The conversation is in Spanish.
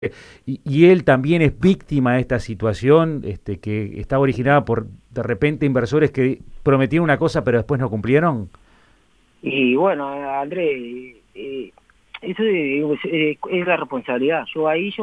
y él también es víctima de esta situación, que está originada por de repente inversores que prometieron una cosa pero después no cumplieron. Y bueno, Andrés, eso es la responsabilidad. Yo